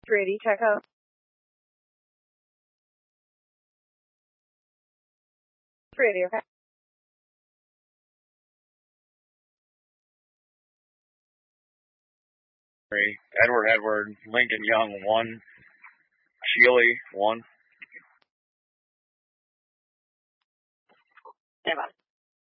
Ready, check out. Ready, okay. Edward, Lincoln Young 1, Shealy 1. Stand by.